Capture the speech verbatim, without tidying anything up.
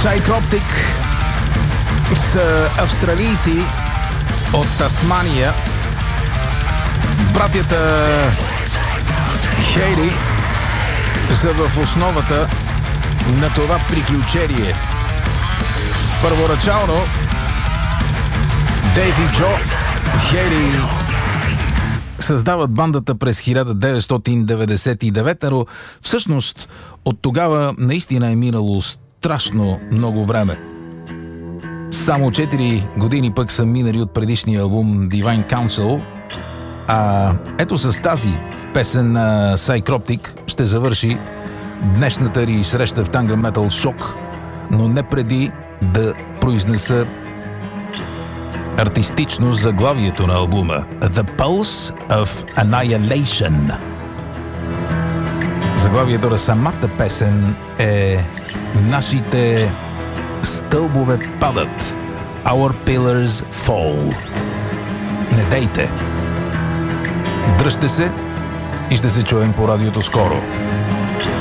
Psychroptic са австралийци от Тасмания. Братята Хейли са в основата на това приключение. Първоначално Дейв и Джо Хейли създават бандата през хиляда деветстотин деветдесет и девета, но всъщност от тогава наистина е минало страшно много време. Само четири години пък са минали от предишния албум Divine Council, а ето с тази песен на Psychroptic ще завърши днешната ни среща в Tanga Metal Shock, но не преди да произнеса артистично заглавието на албума The Pulse of Annihilation. Заглавието на самата песен е Нашите стълбове падат. Our pillars fall. Не дейте! Дръжте се и ще се чуем по радиото скоро.